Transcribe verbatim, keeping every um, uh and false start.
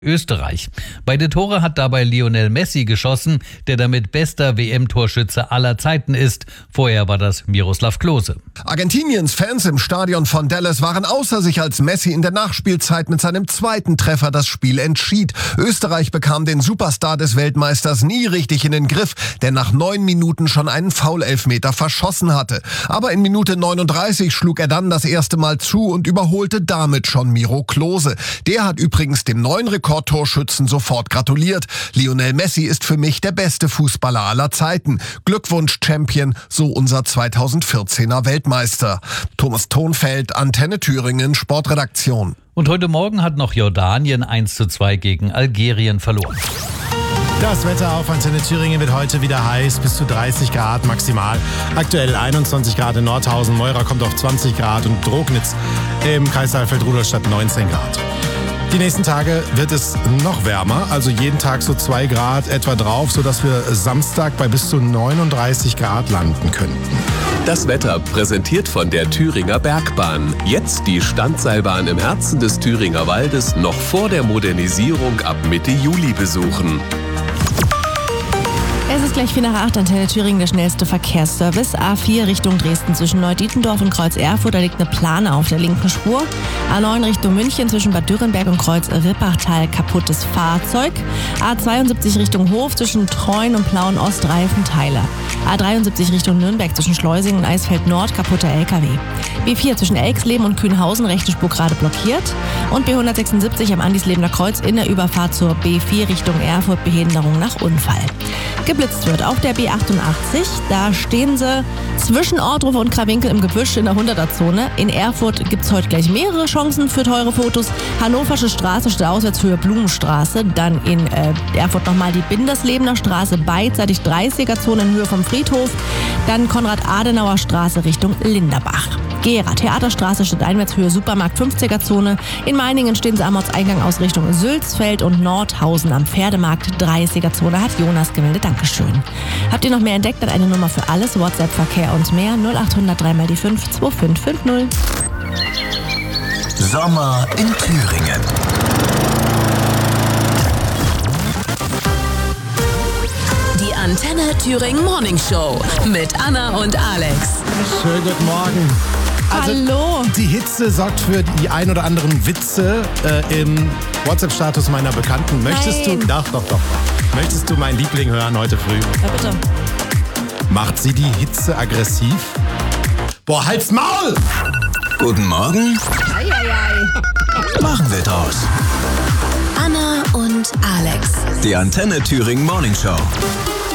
Österreich. Beide Tore hat dabei Lionel Messi geschossen, der damit bester W M-Torschütze aller Zeiten ist. Vorher war das Miroslav Klose. Argentiniens Fans im Stadion von Dallas waren außer sich, als Messi in der Nachspielzeit mit seinem zweiten Treffer das Spiel entschied. Österreich bekam den Superstar des Weltmeisters nie richtig in den Griff, der nach neun Minuten schon einen Foul-Elfmeter verschossen hatte. Aber in Minute neununddreißig schlug er dann das erste Mal zu und überholte damit schon Miro Klose. Der hat übrigens dem neuen Rekordtorschützen sofort gratuliert. Lionel Messi ist für mich der beste Fußballer aller Zeiten. Glückwunsch, Champion, so unser zweitausendvierzehner Weltmeister. Thomas Thonfeld, Antenne Thüringen, Sportredaktion. Und heute Morgen hat noch Jordanien eins zu zwei gegen Algerien verloren. Das Wetter auf Antenne Thüringen wird heute wieder heiß, bis zu dreißig Grad maximal. Aktuell einundzwanzig Grad in Nordhausen, Meurer kommt auf zwanzig Grad und Drognitz im Kreis Saalfeld-Rudolstadt neunzehn Grad. Die nächsten Tage wird es noch wärmer, also jeden Tag so zwei Grad etwa drauf, sodass wir Samstag bei bis zu neununddreißig Grad landen könnten. Das Wetter präsentiert von der Thüringer Bergbahn. Jetzt die Standseilbahn im Herzen des Thüringer Waldes noch vor der Modernisierung ab Mitte Juli besuchen. Es ist gleich vier nach acht, Antenne Thüringen, der schnellste Verkehrsservice. A vier Richtung Dresden zwischen Neudietendorf und Kreuz Erfurt, da liegt eine Plane auf der linken Spur. A neun Richtung München zwischen Bad Dürrenberg und Kreuz Rippachtal, kaputtes Fahrzeug. A zweiundsiebzig Richtung Hof zwischen Treuen und Plauen Ost, Reifenteile. A dreiundsiebzig Richtung Nürnberg zwischen Schleusing und Eisfeld Nord, kaputter L K W. B vier zwischen Elxleben und Kühnhausen, rechte Spur gerade blockiert. Und B hundertsechsundsiebzig am Andislebener Kreuz in der Überfahrt zur B vier Richtung Erfurt, Behinderung nach Unfall. Geblitzt wird auf der B achtundachtzig. Da stehen sie zwischen Ortruf und Krawinkel im Gebüsch in der hunderter-Zone. In Erfurt gibt es heute gleich mehrere Chancen für teure Fotos. Hannoversche Straße steht Auswärtshöhe Blumenstraße. Dann in äh, Erfurt nochmal die Binderslebener Straße, beidseitig dreißiger-Zone in Höhe vom Friedhof. Dann Konrad-Adenauer Straße Richtung Linderbach. Gera, Theaterstraße steht Einwärtshöhe Supermarkt fünfziger-Zone. In Meiningen stehen sie am Ortseingang aus Richtung Sülzfeld und Nordhausen am Pferdemarkt dreißiger-Zone, hat Jonas gemeldet. Dankeschön. Habt ihr noch mehr entdeckt? Dann eine Nummer für alles, WhatsApp, Verkehr und mehr. null acht null null drei mal die fünf zwei fünf fünf null. Sommer in Thüringen. Die Antenne Thüringen Morning Show mit Anna und Alex. Schönen guten Morgen. Also, Hallo. Die Hitze sorgt für die ein oder anderen Witze äh, im WhatsApp-Status meiner Bekannten. Möchtest Nein. du, doch, doch, doch. Möchtest du meinen Liebling hören heute früh? Ja, bitte. Macht sie die Hitze aggressiv? Boah, halt's Maul! Guten Morgen. Ei, ei, ei. Machen wir draus. Anna und Alex. Die Antenne Thüringen Morning Show.